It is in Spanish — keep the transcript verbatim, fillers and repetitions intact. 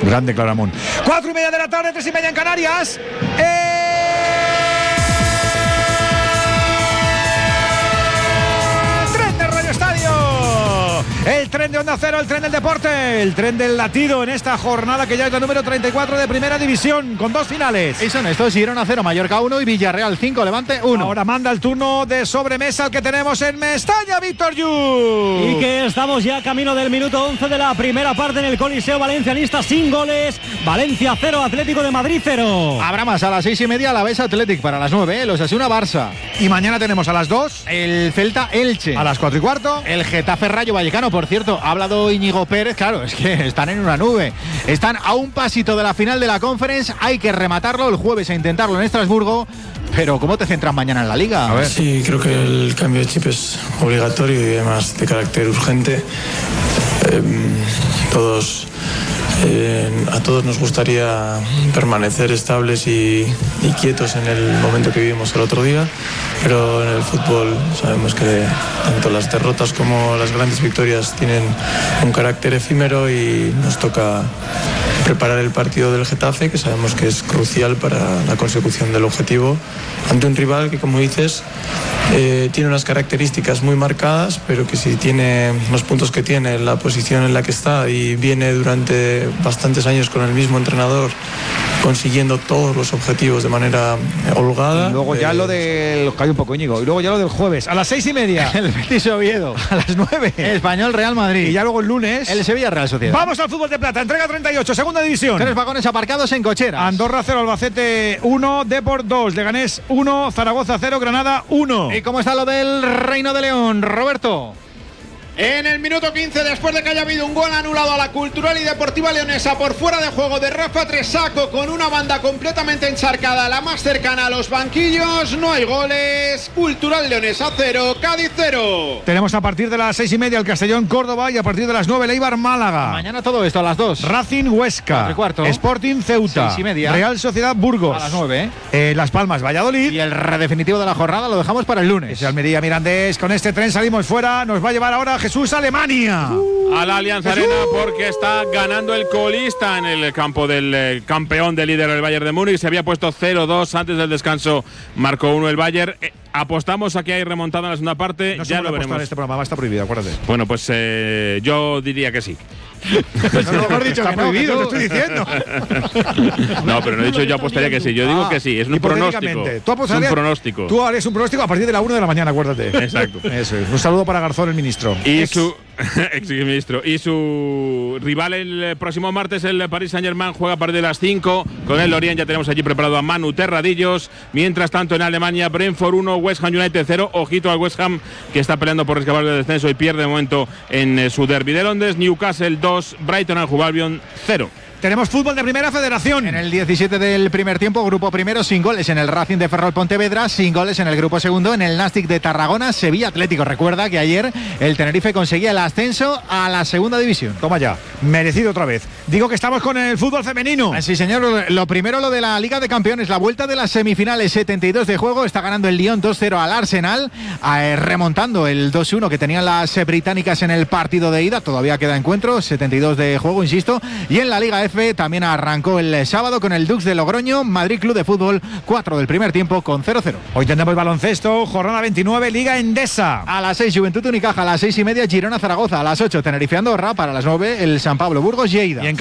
Grande Claramunt. Cuatro y media de la tarde, tres y media en Canarias. ¡Eh! El tren de Onda Cero, el tren del deporte, el tren del latido en esta jornada que ya es la número treinta y cuatro de Primera División, con dos finales. Y son estos: Girona cero, Mallorca uno y Villarreal cinco, Levante uno. Ahora manda el turno de sobremesa el que tenemos en Mestalla, Víctor Yu. Y que estamos ya camino del minuto once de la primera parte en el Coliseo Valencianista, sin goles. Valencia cero, Atlético de Madrid cero. Habrá más a las seis y media, la Alavés Athletic para las nueve, ¿eh? Los Osasuna Barça. Y mañana tenemos a las dos el Celta Elche. A las cuatro y cuarto el Getafe Rayo Vallecano. Por cierto, ha hablado Íñigo Pérez, claro, es que están en una nube. Están a un pasito de la final de la Conference, hay que rematarlo el jueves a intentarlo en Estrasburgo. Pero ¿cómo te centras mañana en la Liga? A ver. Sí, creo que el cambio de chip es obligatorio y además de carácter urgente. Eh, todos... Eh, a todos nos gustaría permanecer estables y, y quietos en el momento que vivimos el otro día, pero en el fútbol sabemos que tanto las derrotas como las grandes victorias tienen un carácter efímero y nos toca preparar el partido del Getafe, que sabemos que es crucial para la consecución del objetivo, ante un rival que, como dices, eh, tiene unas características muy marcadas, pero que si tiene los puntos que tiene, la posición en la que está y viene durante bastantes años con el mismo entrenador consiguiendo todos los objetivos de manera holgada. Y luego ya eh, lo del... Cae un poco, Íñigo. Y luego ya lo del jueves, a las seis y media. El Betis Oviedo. A las nueve. Español Real Madrid. Y ya luego el lunes... El Sevilla Real Sociedad. Vamos al fútbol de plata. Entrega treinta y ocho, segunda división. Tres vagones aparcados en cocheras. Andorra cero, Albacete uno, Depor dos, Leganés uno, Zaragoza cero, Granada uno. ¿Y cómo está lo del Reino de León, Roberto? En el minuto quince, después de que haya habido un gol anulado a la Cultural y Deportiva Leonesa por fuera de juego de Rafa Tresaco, con una banda completamente encharcada, la más cercana a los banquillos, no hay goles. Cultural Leonesa cero, Cádiz cero. Tenemos a partir de las seis y media el Castellón Córdoba y a partir de las nueve el Eibar Málaga. Mañana todo esto a las dos. Racing Huesca, Sporting Ceuta, seis y media. Real Sociedad Burgos a las nueve. Eh, Las Palmas Valladolid. Y el redefinitivo de la jornada lo dejamos para el lunes. Es Almería Mirandés. Con este tren salimos fuera. Nos va a llevar ahora Jesús Alemania. Uh, a la Allianz Jesús. Arena, porque está ganando el colista en el campo del eh, campeón de líder del Bayern de Múnich. Se había puesto cero dos antes del descanso, marcó uno el Bayern. Eh, apostamos a que hay remontada en la segunda parte. No ya lo veremos. Este programa está prohibido, acuérdate. Bueno, pues eh, yo diría que sí. Pues no lo hemos dicho, está que prohibido, no, que te estoy diciendo. No, pero no he dicho yo apostaría que sí. Yo digo que sí, es un pronóstico. ¿Tú es un pronóstico. Tú harías un pronóstico a partir de la una de la mañana, acuérdate. Exacto. Eso es. Un saludo para Garzón, el ministro. Y Ex. su ex ministro. Y su rival el próximo martes, el Paris Saint-Germain, juega a partir de las cinco. Con el Lorient ya tenemos allí preparado a Manu Terradillos. Mientras tanto, en Alemania, Brentford uno, West Ham United cero. Ojito al West Ham, que está peleando por escapar del descenso y pierde de momento en eh, su derbi de Londres. Newcastle dos, Brighton and Hove Albion cero. Tenemos fútbol de Primera Federación. En el diecisiete del primer tiempo, grupo primero, sin goles en el Racing de Ferrol Pontevedra, sin goles en el grupo segundo, en el Nastic de Tarragona, Sevilla Atlético. Recuerda que ayer el Tenerife conseguía el ascenso a la segunda división. Toma ya, merecido otra vez. Digo que estamos con el fútbol femenino. Sí, señor. Lo primero, lo de la Liga de Campeones, la vuelta de las semifinales, setenta y dos de juego. Está ganando el Lyon dos cero al Arsenal, eh, remontando el dos uno que tenían las eh, británicas en el partido de ida. Todavía queda encuentro, setenta y dos de juego, insisto. Y en la Liga F también arrancó el sábado con el Dux de Logroño, Madrid Club de Fútbol, cuatro del primer tiempo con cero cero. Hoy tendremos baloncesto, jornada veintinueve, Liga Endesa. A las seis, Juventud Unicaja, a las seis y media, Girona Zaragoza, a las ocho, Tenerife Andorra, para las nueve, el San Pablo Burgos Lleida.